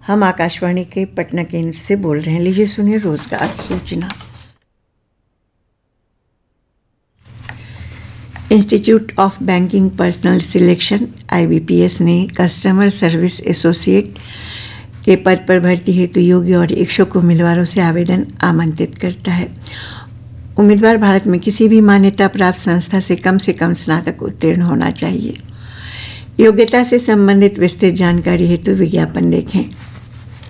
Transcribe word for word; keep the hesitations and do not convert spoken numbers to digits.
हम आकाशवाणी के पटना केंद्र से बोल रहे हैं। लीजिए सुनिए रोजगार सूचना। Institute of banking personal selection I B P S ने कस्टमर सर्विस एसोसिएट के पद पर भर्ती हेतु योग्य और इच्छुक उम्मीदवारों से आवेदन आमंत्रित करता है। उम्मीदवार भारत में किसी भी मान्यता प्राप्त संस्था से कम से कम स्नातक उत्तीर्ण होना चाहिए। योग्यता से संबंधित विस्तृत जानकारी हेतु विज्ञापन देखें।